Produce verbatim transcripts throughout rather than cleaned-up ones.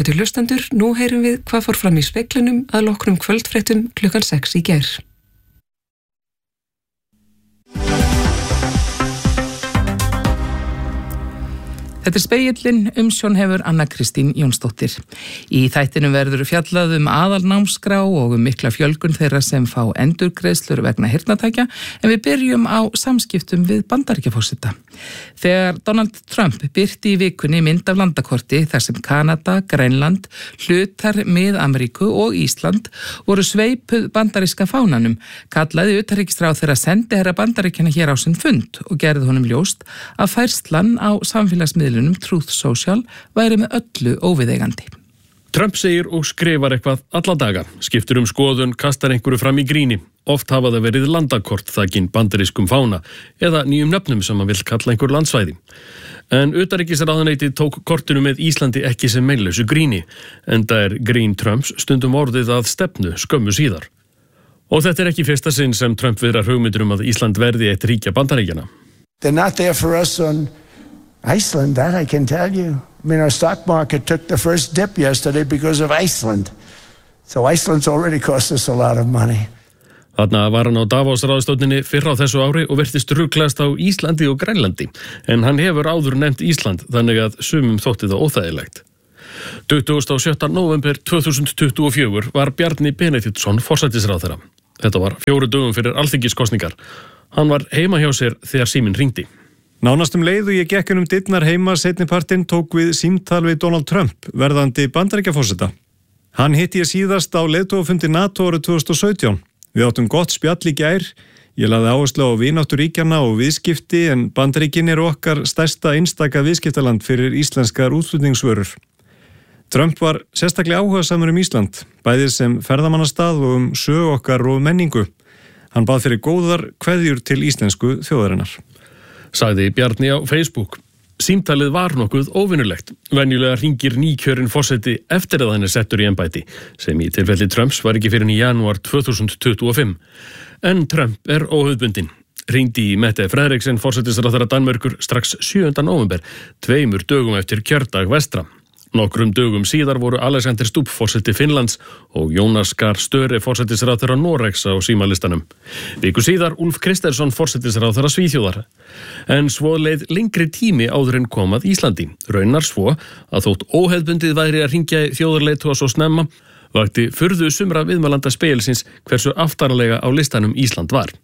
Ágætu hlustendur, nú heyrum við hvað fór fram í Speglinum að loknum kvöldfréttum klukkan sex í gær. Þetta er Spegillinn, umsjón hefur Anna Kristín Jónsdóttir. Í þættinum verður fjallað um aðalnámskrá og um mikla fjölgun þeirra sem fá endurgreiðslur vegna heyrnartækja, en við byrjum á samskiptum við Bandaríkjaforseta. Þegar Donald Trump birti í vikunni mynd af landakorti þar sem Kanada, Grænland, hlutar Mið-Ameríku og Ísland voru sveipuð bandaríska fánanum, kallaði utanríkisráðherra sendiherra Bandaríkjanna hér á sinn fund og gerði honum ljóst að færslan á samfélagsmiðlunum Truth Social væri með öllu óviðeigandi. Trump segir og skrifar eitthvað alla daga, skiptur um skoðun, kastar einhverju fram í gríni. Oft hafa það verið landakort þakin bandarískum fána eða nýjum nöfnum sem hann vill kalla einhver landsvæði. En utanríkisráðuneytið tók kortinu með Íslandi ekki sem meinlausu gríni, enda er grín Trumps stundum orðið að stefnu skömmu síðar. Og þetta er ekki fyrsta sinn sem Trump viðrar hugmyndir um að Ísland verði eitt ríkja Bandaríkjanna. They're not there for us on Iceland, that I can tell you. I mean, our stock market took the first dip yesterday because of Iceland. So Iceland's already cost us a lot of money. Þarna var hann á Davos-ráðstefnunni fyrr á þessu ári og virtist ruglast á Íslandi og Grænlandi, en hann hefur áður nefnt Ísland, þannig að sumum þótti það óþægilegt. tuttugasta og sjötta nóvember tvö þúsund tuttugu og fjögur var Bjarni Benediktsson forsætisráðherra. Þetta var fjóru dögum fyrir alþingiskosningar. Hann var heima hjá sér þegar síminn hringdi. Nánast um leið og ég gekk um dyrnar heima seinnipartinn tók við símtal við Donald Trump, verðandi Bandaríkjaforseta. Hann hitti ég síðast á leiðtogafundi NATO árið tvö þúsund og sautján. Við áttum gott spjall í gær. Ég lagði áherslu á vináttu ríkjanna og viðskipti, en Bandaríkin eru okkar stærsta einstaka viðskiptaland fyrir íslenskar útflutningsvörur. Trump var sérstaklega áhugasamur um Ísland, bæði sem ferðamannastað og um sögu okkar og menningu. Hann bað fyrir góðar kveðjur til íslensku þjóðarinnar. Sagði Bjarni á Facebook. Símtalið var nokkuð óvinnulegt. Venjulega hringir nýkjörinn forseti eftir að hann er settur í embætti, sem í tilfelli Trumps var ekki fyrir í janúar tvö þúsund tuttugu og fimm. En Trump er óhauðbundinn. Hringdi í Mette Frederiksen forsætisráðherra Danmerkur strax sjöunda nóvember, tveimur dögum eftir kjördag vestra. Nokkrum dögum síðar voru Alexander Stubb forseti Finnlands og Jonas Gahr Støre forsætisráðherra Noregs á símalistanum. Viku síðar Ulf Kristersson forsætisráðherra Svíþjóðar. En svo leið lengri tími áður en kom að Íslandi. Raunar svo að þótt óhefðbundið væri að hringja þjóðarleiðtoga svo snemma, vakti furðu sumra viðmælanda Spegilsins hversu aftarlega á listanum Ísland var.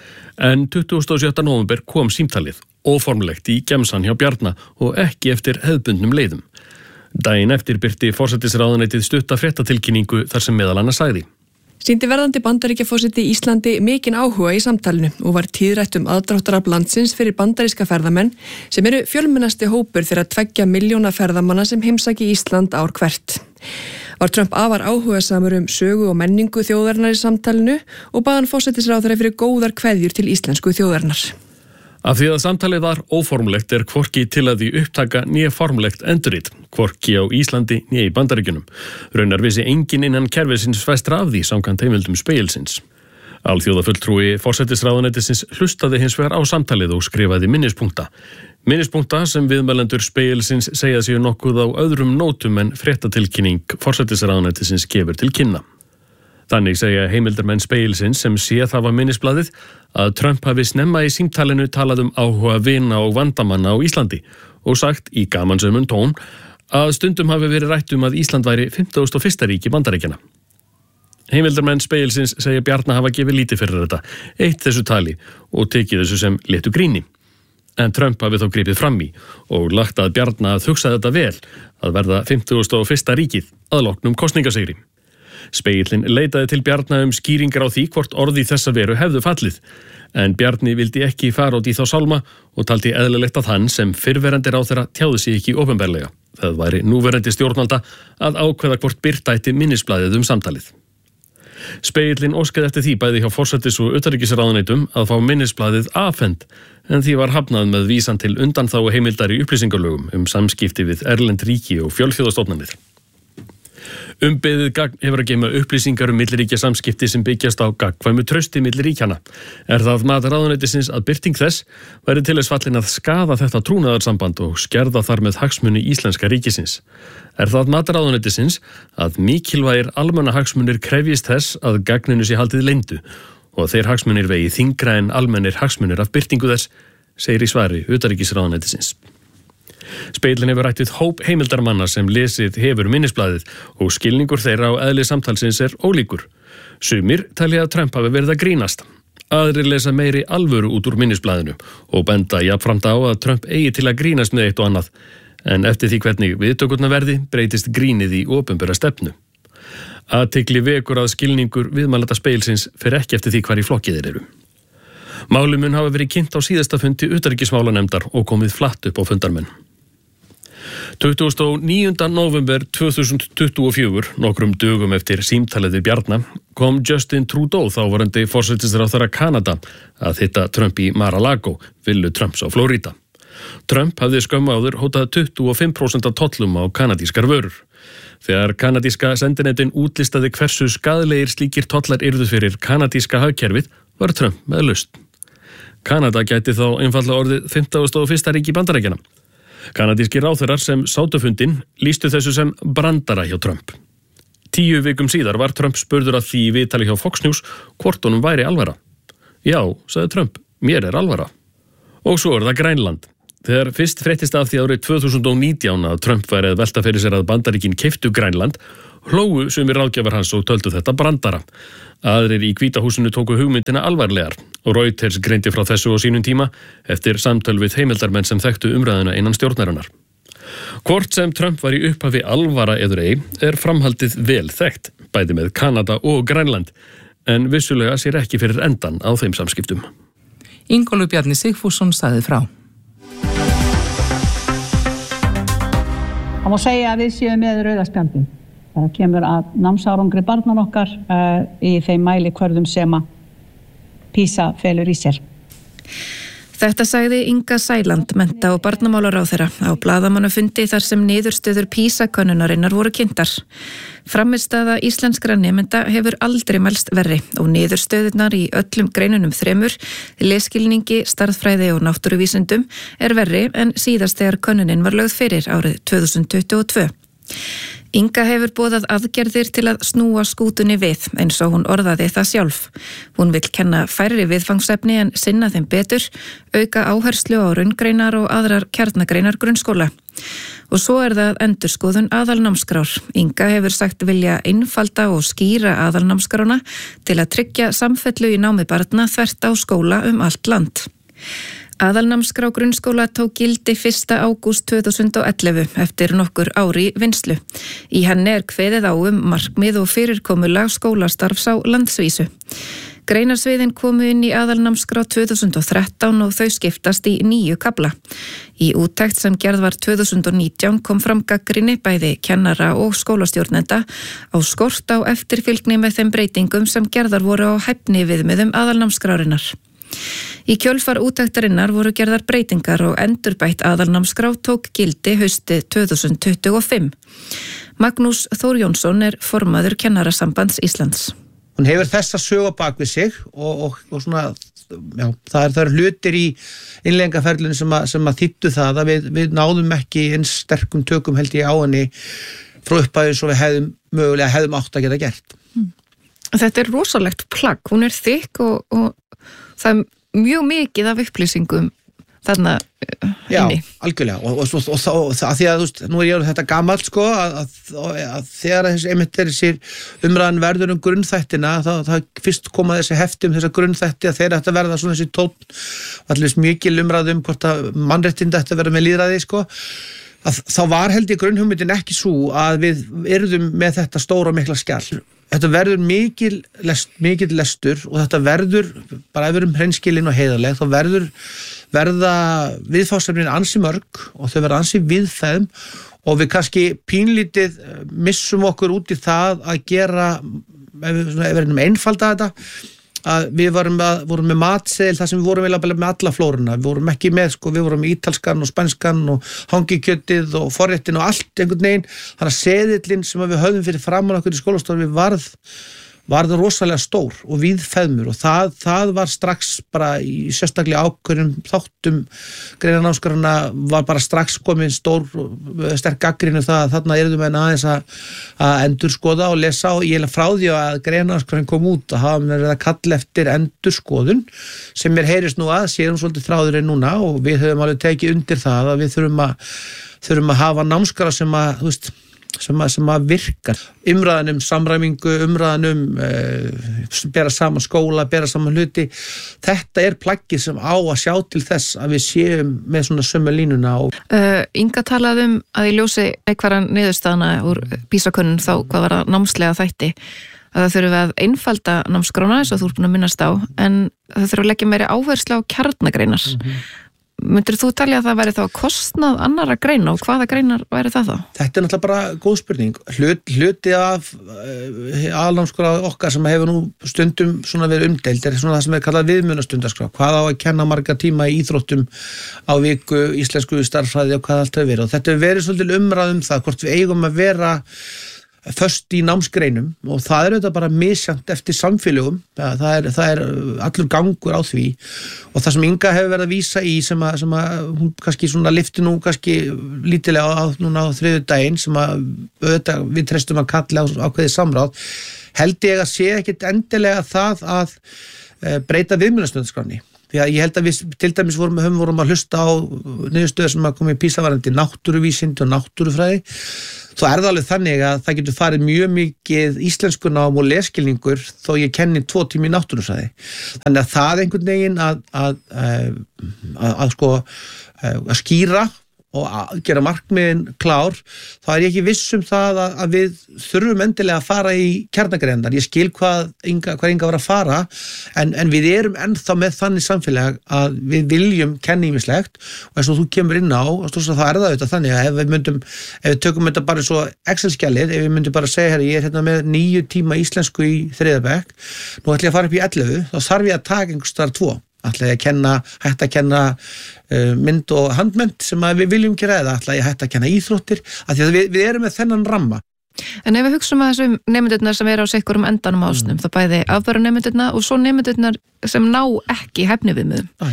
En tuttugasta og sjötta nóvember kom símtalið, óformlegt í gemsan hjá Bjarna og ekki eftir hefðbundnum leiðum. Daginn eftir birti forsætisráðuneytið stutta fréttatilkynningu þar sem meðal annars sagði. Sýndi verðandi Bandaríkjaforseti Íslandi mikinn áhuga í samtalinu og var tíðrætt um aðdráttarafl landsins fyrir bandaríska ferðamenn sem eru fjölmennasti hópur þeirra tveggja milljóna ferðamanna sem heimsæki Ísland ár hvert. Var Trump afar áhugasamur um sögu og menningu þjóðarinnar í samtalinu og bað hann forsætisráðherra fyrir góðar kveðjur til íslensku þjóðarinnar. Af því að samtalið var óformlegt er hvorki til að því upptaka nýja formlegt endurrit, hvorki á Íslandi nýja í Bandaríkjunum. Raunar vissi enginn innan kerfisins vestra af því samkvæmt heimildum Spegilsins. Alþjóðafulltrúi forsætisráðuneytisins hlustaði hins vegar á samtalið og skrifaði minnispunkta. Minnispunkta sem viðmælendur Spegilsins segja séu nokkuð á öðrum nótum en fréttatilkynning forsætisráðuneytisins gefur til kynna. Þannig segja heimildarmenn Spegilsins sem séð hafa minnisblaðið að Trump hafi snemma í símtalinu talað um áhuga vina og vandamanna á Íslandi og sagt í gamansömum tón að stundum hafi verið rætt um að Ísland væri fimmtugasta og fyrsta ríki Bandaríkjanna. Heimildarmenn Spegilsins segja Bjarna hafa gefið lítið fyrir þetta, eitt þessu tali og tekið þessu sem léttu gríni. En Trump hafi þó gripið fram í og lagt að Bjarna að hugsa þetta vel að verða fimmtugasta og fyrsta ríkið að loknum kosningasigri. Spegillinn leitaði til Bjarna um skýringar á því hvort orði þessa veru hefðu fallið, en Bjarni vildi ekki fara út í þá sálma og taldi eðlilegt að hann sem fyrrverandi ráðherra tjáði sig ekki opinberlega. Það væri núverandi stjórnvalda að ákveða hvort birta ætti minnisblaðið um samtalið. Spegillinn óskaði eftir því bæði hjá forsætis- og utanríkisráðuneytum að fá minnisblaðið afhent, en því var hafnað með vísan til undanþágu heimildar í upplýsingalögum um samskipti við erlend ríki og fjölþjóðastofnanir. Umbeðið gagn hefur að geyma upplýsingar um milliríkja samskipti sem byggjast á gagnkvæmu trausti milliríkjanna. Er það mat ráðuneytisins að birting þess væri til þess fallin að skaða þetta trúnaðarsamband og skerða þar með hagsmuni íslenska ríkisins. Er það mat ráðuneytisins að mikilvægir almannahagsmunir krefjist þess að gagninu sé haldið leyndu og þeir hagsmunir vegi þyngra en almennir hagsmunir af birtingu þess, segir í svari utanríkisráðuneytisins. Speillin hefur rætt við hóp heimildarmanna sem lesið hefur minnisblaðið og skilningur þeirra á eðli samtalsins er ólíkur. Sumir talja að Trump hafi verið að grínast. Aðrir lesa meiri alvöru út úr minnisblaðinu og benda jafnframt á að Trump eigi til að grínast með eitt og annað. En eftir því hvernig viðtökurnar verði breytist grínið í opinbera stefnu. Athygli vekur að skilningur viðmælanda speilsins fer ekki eftir því hvar í flokki þeir eru. Málið mun hafa verið kynnt á síðasta fundi utanríkismálanefndar og komið flatt upp á fundarmenn. tuttugasta og níunda nóvember tvö þúsund tuttugu og fjögur, nokkrum dögum eftir símtalið við Bjarna, kom Justin Trudeau, þáverandi forsætisráðherra Kanada, að hitta Trump í Mar-a-Lago, villu Trumps á Flórída. Trump hafði skömmu áður hótað tuttugu og fimm prósent tollum á kanadískar vörur. Þegar kanadíska sendinetin útlistaði hversu skaðlegir slíkir tollar yrðu fyrir kanadíska hagkerfið, var Trump með lausn. Kanada gæti þá einfaldlega orðið fimmtugasta og fyrsta ríki Bandaríkjanna. Kanadískir ráðherrar sem sátu fundinn lýstu þessu sem brandara hjá Trump. Tíu vikum síðar var Trump spurður að því í viðtali hjá Fox News hvort honum væri alvara. Já, sagði Trump, mér er alvara. Og svo er það Grænland. Þegar fyrst fréttist af því árið tvö þúsund og nítján að Trump væri að velta fyrir sér að Bandaríkin keyptu Grænland, hlógu sumir ráðgjafar hans og töldu þetta brandara. Aðrir í Hvíta húsinu tóku hugmyndina alvarlegar og Reuters greindi frá þessu á sínum tíma eftir samtöl við heimildarmenn sem þekktu umræðuna innan stjórnarinnar. Hvort sem Trump var í upphafi alvara eður ei er framhaldið vel þekkt, bæði með Kanada og Grænland, en vissulega sér ekki fyrir endan á þeim samskiptum. Ingólfur Bjarni Sigfússon sagði frá. Það má segja að við séum með rauða spjaldið. Það kemur að námsárangri barnan okkar uh, í þeim mælikvörðum sem að PISA felur í sér. Þetta sagði Inga Sæland, mennta- og barnamálaráðherra, á blaðamannafundi þar sem niðurstöður PISA-könnunarinnar voru kynntar. Frammistaða íslenskra nemenda hefur aldrei mælst verri og niðurstöðurnar í öllum greinunum þremur, lesskilningi, stærðfræði og náttúruvísindum, er verri en síðast þegar könnunin var lögð fyrir árið tvö þúsund tuttugu og tvö. Inga hefur boðað aðgerðir til að snúa skútunni við, eins og hún orðaði það sjálf. Hún vill kenna færri viðfangsefni en sinna þeim betur, auka áherslu á raungreinar og aðrar kjarnagreinar grunnskóla. Og svo er það endurskoðun aðalnámskrár. Inga hefur sagt vilja einfalda og skýra aðalnámskrána til að tryggja samfellu í námi barna þvert á skóla um allt land. Aðalnámskrá grunnskóla tók gildi fyrsta ágúst tvö þúsund og ellefu eftir nokkur ári vinslu. Í henni er kveðið á um markmið og fyrirkomulag skólastarfs á landsvísu. Greinarsviðin komu inn í aðalnámskrá tvö þúsund og þrettán og þau skiptast í níu kafla. Í úttekt sem gerð var tvö þúsund og nítján kom fram gagnrýni bæði kennara og skólastjórnenda á skort á eftirfylgni með þeim breytingum sem gerðar voru á hæfni viðmiðum aðalnámskrárinnar. Í kjölfar úttektarinnar voru gerðar breytingar og endurbætt aðalnámskrá tók gildi haustið tvö þúsund tuttugu og fimm. Magnús Þór Jónsson er formaður Kennarasambands Íslands. Hún hefur þessa sögu bak við sig og, og, og svona, já, það er, það er hlutir í innleiðingarferlinu sem að, sem að þýddu það að við, við náðum ekki eins sterkum tökum held ég á henni frá upphæðu svo við hefðum mögulega hefðum átt að geta gert. Hmm. Þetta er rosalegt plagg, hún er þykk og, og það er mjög mikið af upplýsingum þarna inni. Já, algjörlega og, og, og, og, og það því að þú veist, nú er ég þetta gamalt sko að, að, að þegar þessi einmitt er sér umræðan verður um grunnþættina þá, þá fyrst koma þessi hefti um þessa grunnþætti að þeir ætti að verða svona þessi tónn allir mikil umræð um hvort að mannréttinda ætti að verða með lýðræði sko að þá var held ég grunnhugmyndin ekki svo að við yrðum með þetta stóra og mikla skjal. Þetta verður mikil, lest, mikil lestur og þetta verður, bara ef við erum hreinskilin og heiðarleg, þá verður verða viðfangsefnin ansi mörg og þau verða ansi viðfæðum og við kannski pínlítið missum okkur út í það að gera, ef við erum einfalda þetta, að við vorum, að, vorum með matseðil þar sem við vorum með alla flóruna, við vorum ekki með sko, við vorum með ítalskan og spænskan og hangikjötið og forréttin og allt einhvern veginn, þannig að seðillinn sem við höfðum fyrir framan okkur í skólastofu varð varð rosalega stór og víðfeðmur og það, það var strax bara í sérstaklega ákveðnum þáttum greinanámskránna var bara strax komin stór sterk gagnrýni um það að þarna erum við aðeins að, að endurskoða og lesa og ég er frá því að greinanámskráin kom út að hafa verið að kalla eftir endurskoðun sem mér heyrist nú að séum svolítið þráðurinn núna og við höfum alveg tekið undir það að við þurfum að, þurfum að hafa námskrá sem að, þú veist, sem að, sem að virkar. Umræðanum samræmingu, umræðanum uh, bera saman skóla, bera saman hluti. Þetta er plaggið sem á að sjá til þess að við séum með svona sömu línuna. Og... Uh, Inga talaði um að í ljósi eitthvaran niðurstaðana úr PISA-könnun þá hvað var það námslega þætti að það þurfum að einfalda námskrána eins og þú ert búin að minnast á en það þurfum að leggja meiri áherslu á kjarnagreinar. Mm-hmm. Myndir þú talja að það væri þá kostnað annara greina og hvaða greinar væri það þá? Þetta er náttúrulega bara góð spurning. Hlut, hluti af uh, aðalnámskrá okkar sem hefur nú stundum svona verið umdeild er svona það sem er kallað viðmunastundarskrá. Hvað á að kenna marga tíma í íþróttum á viku, íslensku starffræði og hvað allt hefur verið. Og þetta hefur verið svolítið umræðum það hvort við eigum að vera föst í námsgreinum og það er þetta bara misjant eftir samfélögum, það er, það er allur gangur á því og það sem Inga hefur verið að vísa í sem að, sem að hún kannski svona lyfti nú kannski lítilega á, núna á þriðju daginn sem að auðvitað, við treystum að kalla á ákveðið samráð, held ég að sé ekkit endilega það að e, breyta viðmunastundarskránni. Því að ég held að við til dæmis vorum, höfum vorum að hlusta á niðurstöður sem að koma í PISA-varandi náttúruvísindi og náttúrufræði. Þá er það alveg þannig að það getur farið mjög mikið íslenskunám og leskilningur þó ég kenni tvo tími í náttúrufræði. Þannig að það einhvern veginn að, að, að, að, að, sko, að skýra og að gera markmiðin klár, þá er ég ekki viss um það að, að við þurfum endilega að fara í kjarnagreinar. Ég skil hvað Inga, hvað Inga var að fara, en, en við erum ennþá með þannig samfélag að við viljum kenna ýmislegt og eins og þú kemur inn á, þá er það auðvitað þannig að ef við myndum, ef við tökum þetta bara svo Excel-skjalið, ef við myndum bara segja, herri, ég er hérna með níu tíma íslensku í þriðja bekk, nú ætla ég að fara upp í ellefu, þá þarf ég að taka einhvers staðar tvo. Ætla ég að kenna, hægt að kenna uh, mynd og handmynd sem við viljum gera eða ætla ég hægt að kenna íþróttir af því að við, við erum með þennan ramma. En ef við hugsaum að þessum nemyndurnar sem eru á sikkurum endanum ásnum, mm. þá bæði afbæra nemyndurnar og svo nemyndurnar sem ná ekki hæfni viðmiðum.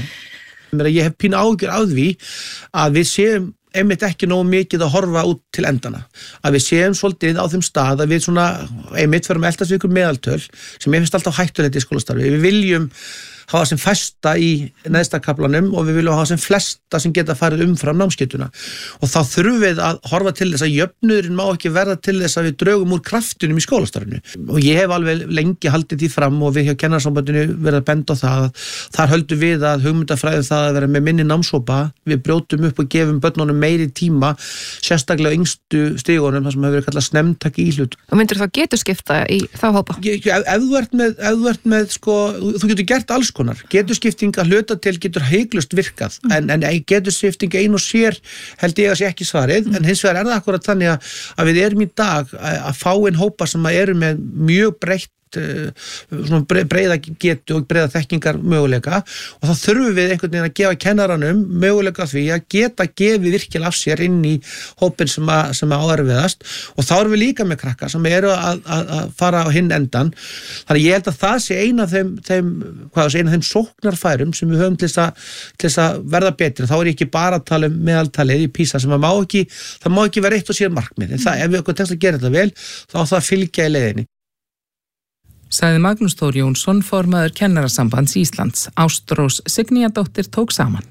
Ég hef pínu áhyggjur á því að við séum einmitt ekki nógu mikið að horfa út til endana. Að við séum svolítið á þeim stað að við svona einmitt förum að eltast við ykkur meðaltöl sem ég finnst alltaf hættulegt í skólastarfi. Við viljum hafa sem fæsta í neðstakaflanum og við viljum hafa sem flesta sem geta farið umfram námskeituna og þá þurfum við að horfa til þess að jöfnurinn má ekki verða til þess að við draugum úr kraftunum í skólastarfinu og ég hef alveg lengi haldið því fram og við hjá kennarsambandinu verið að benda á það þar höldum við að hugmyndafræðum það að vera með minni námshópa, við brjótum upp og gefum börnunum meiri tíma sérstaklega yngstu stigunum þar sem hefur verið kallað snemntaki íhlut. Og myndir þá geturskipta í þá hópa? Ef, ef þú ert með, ef þú ert með sko, þú getur gert alls konar. Geturskipting að hluta til getur heiklust virkað, mm. en, en geturskipting ein og sér held ég að sé ekki svarið, mm. en hins vegar er það akkurat þannig að, að við erum í dag að fá inn hópa sem eru með mjög breytt svona breiða getu og breiða þekkingar möguleika og þá þurfum við einhvern veginn að gefa kennaranum möguleika því að geta gefið virkilega af sér inn í hópin sem að, sem að áerfiðast og þá erum við líka með krakka sem eru að, að, að fara á hinn endan þannig ég held að það sé eina af þeim, þeim, hvað, eina af þeim sóknarfærum sem við höfum til þess að, til þess að verða betri þá er ég ekki bara að tala um meðaltalið í PISA sem að má ekki, það má ekki vera eitt og sér markmið en það, ef við okkur tekst að gera þetta vel þá á það að fylgja í leiðinni. Sagði Magnús Þór Jónsson, formaður Kennarasambands Íslands. Ástrós Signíadóttir tók saman.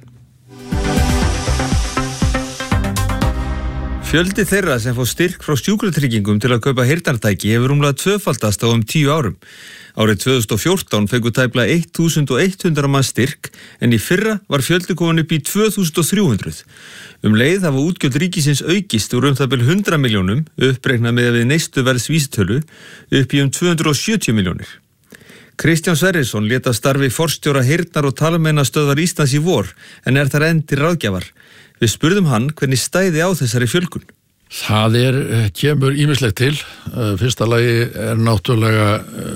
Fjöldi þeirra sem fá styrk frá sjúkratryggingum til að kaupa heyrnartæki hefur rúmlega tvöfaldast á um tíu árum. Árið tvö þúsund og fjórtán fengu tæplega þúsund hundrað mann styrk en í fyrra var fjöldi komin upp í tvö þúsund og þrjú hundruð. Um leið hafa útgjöld ríkisins aukist úr um það bil hundrað milljónum, uppreiknað með við neysluverðs vísitölu, upp í um tvö hundruð og sjötíu milljónir. Kristján Sverrisson lét af starfi forstjóra heyrnar- og talmeinastöðvar Íslands í vor, en er þar enn til ráðgjafar. Við spurðum hann hvernig stæði á þessari fjölgun. Það er, kemur ýmislegt til. Fyrsta lagi er náttúrulega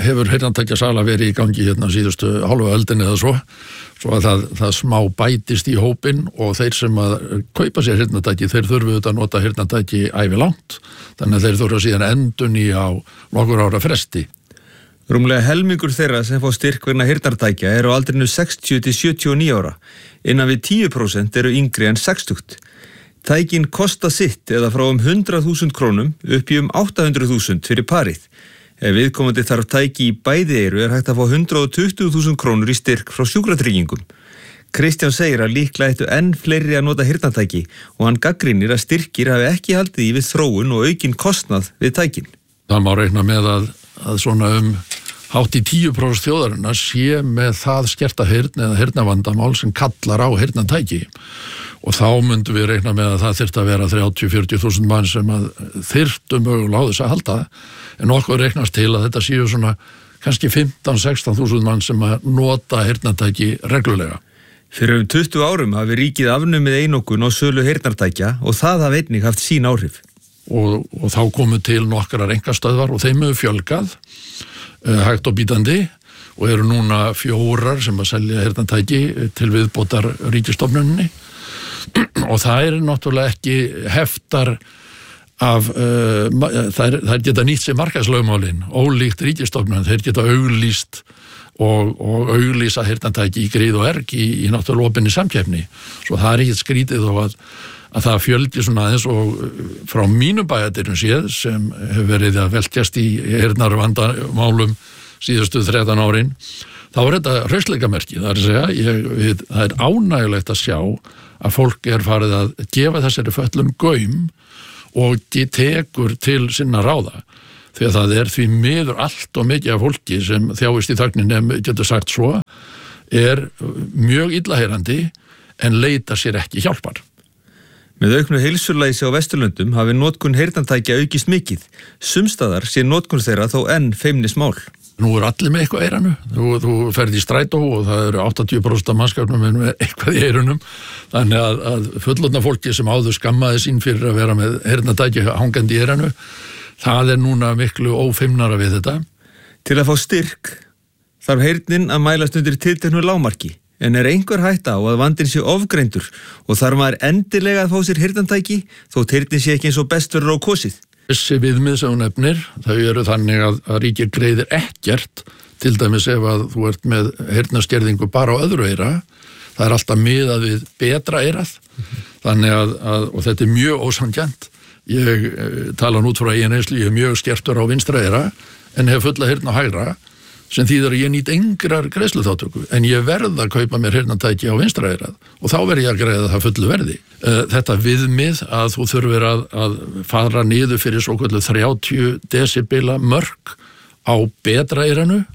hefur heyrnartækja sala verið í gangi hérna síðustu hálfu öldin eða svo, svo að það, það smá bætist í hópin og þeir sem að kaupa sér heyrnartæki, þeir þurfu auðvitað að nota heyrnartæki ævilangt, þannig að þeir þurfa síðan endun í á nokkur ára fresti. Rúmlega helmingur þeirra sem fá styrk vegna heyrnartækja eru á aldrinu sextíu til sjötíu og níu ára, innan við tíu prósent eru yngri en sextugt. Tækin kosta sitt eða frá um hundrað þúsund krónum upp í um átta hundruð þúsund fyrir parið. Ef viðkomandi þarf tæki í bæði eyru er hægt að fá hundrað og tuttugu þúsund krónur í styrk frá sjúkratryggingum. Kristján segir að líklega ættu enn fleiri að nota heyrnartæki og hann gagnrýnir að styrkir hafi ekki haldið í við þróun og aukin kostnað við tækin. Það má reikna með að, að svona um hátt í tíu prósent þjóðarinnar sé með það skerta heyrn eða heyrnarvandamál sem kallar á heyrnartæki. Og þá myndum við reikna með að það þyrfti að vera þrjátíu til fjörutíu þúsund mann sem að þyrftu mögulega á þess að halda. En okkur reiknast til að þetta séu svona kannski fimmtán til sextán þúsund mann sem að nota heyrnartæki reglulega. Fyrir um tuttugu árum hafi ríkið afnumið einokun á sölu heyrnartækja og það hafi einnig haft sín áhrif. Og, og þá komu til nokkrar einkastöðvar og þeim hefur fjölgað, uh, hægt og bítandi, og eru núna fjórar sem að selja heyrnartæki til viðbótar ríkisstofnuninni. Og það er náttúrulega ekki heftar af, uh, það er geta nýtt sér markaðslögmálin, ólíkt ríkisstofnun, þeir geta auglýst og, og auglýsa heyrnartæki í gríð og erg í, í náttúrulega opinni samkeppni. Svo það er ekki skrítið þó að, að það fjöldi svona aðeins og frá mínu bæjardyrum séð sem hefur verið að velkjast í heyrnarvandamálum síðustu þrettán árin, þá er þetta hraustleikamerki, það er að segja, ég, við, það er ánægulegt að sjá að fólk er farið að gefa þessari föllun gaum og tekur til sinna ráða. Því að það er því miður allt og mikið af fólki sem þjáist í þögninni, getur sagt svo, er mjög illaheyrandi en leitar sér ekki hjálpar. Með auknu heilsulæsi á Vesturlöndum hafi notkun heyrnartækja aukist mikið. Sumstaðar sé notkun þeirra þó enn feimnismál. Nú er allir með eitthvað í eyranu, þú, þú ferð í strætó og það eru áttatíu prósent af mannskapnum með eitthvað í eyrunum, þannig að, að fullorðna fólki sem áður skammaði sín fyrir að vera með heyrnartæki hangandi í eyranu, það er núna miklu ófeimnara við þetta. Til að fá styrk þarf heyrnin að mælast undir tilteknu lágmarki, en er einhver hætta á að vandinn sé ofgreindur og þarf maður endilega að fá sér heyrnartæki þótt heyrnin sé ekki eins og best verður á kosið. Þessi viðmið sem hún nefnir, þau eru þannig að, að ríkið greiðir ekkert, til dæmis ef að þú ert með heyrnarskerðingu bara á öðru eyra, það er alltaf miðað við betra eyrað, mm-hmm. þannig að, að, og þetta er mjög ósanngjarnt. Ég eh, tala nú út frá eigin reynslu, ég er mjög skertur á vinstra eyra, en hef fulla heyrn á hægra, sem þýðir að ég nýt engrar greiðsluþátttöku, en ég verð að kaupa mér heyrnartæki á vinstra eyrað og þá verð ég að greiða það fullu verði. Þetta viðmið að þú þurfir að, að fara niður fyrir svo kallu þrjátíu desibela mörk á betra eyranu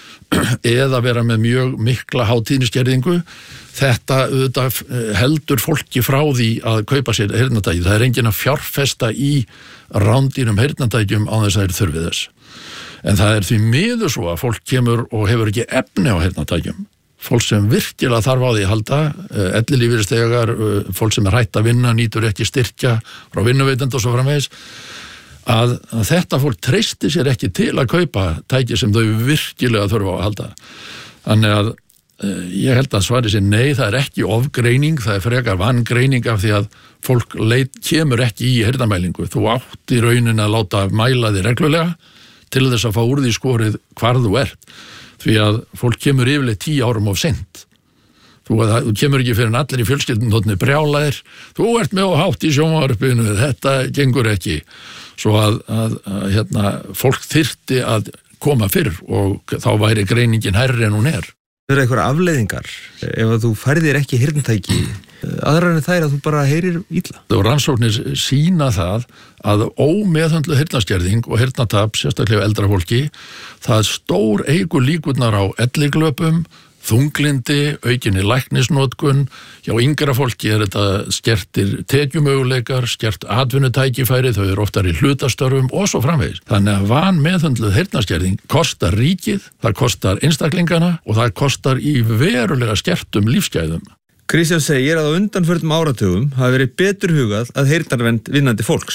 eða vera með mjög mikla hátíðniskerðingu, þetta auðvitað heldur fólki frá því að kaupa sér heyrnartæki. Það er enginn að fjárfesta í rándýrum heyrnartækjum á þess að þeir þurfi þess. En það er því miður svo að fólk kemur og hefur ekki efni á heyrnartækjum. Fólk sem virkilega þarf á því að halda, ellilífeyrisþegar, fólk sem er hætt að vinna, nýtur ekki styrkja frá vinnuveitanda og svo framvegis, að, að þetta fólk treysti sér ekki til að kaupa tæki sem þau virkilega þurfa á að halda. Þannig að ég held að svari sér nei, það er ekki ofgreining, það er frekar vangreining af því að fólk leit, kemur ekki í heyrnarmælingu. Þú átt í raunin að láta mæla þig reglulega til þess að fá úr því skorið hvar þú ert, því að fólk kemur yfirleitt tíu árum of seint. Þú, þú kemur ekki fyrir en allir í fjölskyldun þóttni brjálaðir, þú ert með á hátt í sjónvarpinu, þetta gengur ekki. Svo að, að, að hérna, fólk þyrfti að koma fyrr og þá væri greiningin hærri en hún er. Það eru eitthvað afleiðingar ef að þú færðir ekki heyrnartæki, aðrar en það er að þú bara heyrir illa. Og rannsóknir sýna það að ómeðhöndluð heyrnarskerðing og heyrnartap, sérstaklega eldra fólki, það stór eykur líkurnar á elliglöpum, þunglindi, aukinni læknisnotkun, hjá yngra fólki er þetta skertir tekjumöguleikar, skert atvinnutækifæri, þau eru oftar í hlutastörfum og svo framvegis. Þannig að vanmeðhöndluð heyrnarskerðing kostar ríkið, það kostar einstaklingana og það kostar í verulega skertum lífsgæðum. Kristján segir að á undanförnum áratugum hafi verið betur hugað að heyrnarvernd vinnandi fólks.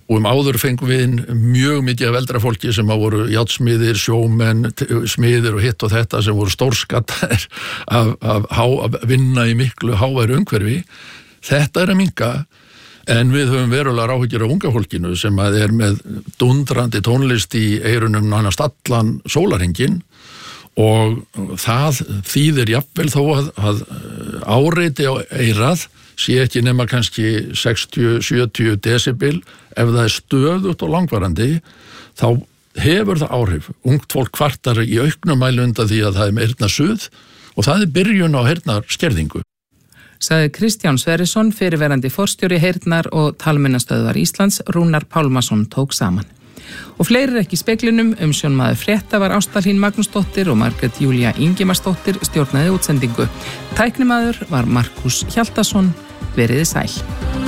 Og um áður fengum við inn mjög mikið af eldra fólki sem að voru járnsmiðir, sjómenn, smiðir og hitt og þetta sem voru stórskattar af, af, há, af vinna í miklu háværu umhverfi. Þetta er að minnka, en við höfum verulega áhyggjur af unga fólkinu sem að er með dundrandi tónlist í eyrunum nánast allan sólarhringinn og það þýðir jafnvel þó að, að áreiti á eyrað sé ekki nema kannski sextíu til sjötíu desibel. Ef það er stöðugt og langvarandi, þá hefur það áhrif. Ungt fólk kvartar í auknum mæli undan því að það er með heyrnarsuð og það er byrjun á heyrnarskerðingu. Sagði Kristján Sverrisson, fyrirverandi forstjóri heyrnar og talmennastöðvar Íslands, Rúnar Pálmason tók saman. Og fleiri er ekki í speglinum, umsjónmaður frétta var Ásta Hlín Magnúsdóttir og Margrét Júlía Ingimarsdóttir stjórnaði útsendingu. Tæknimaður var Markus Hjaltason. Veriði sæl.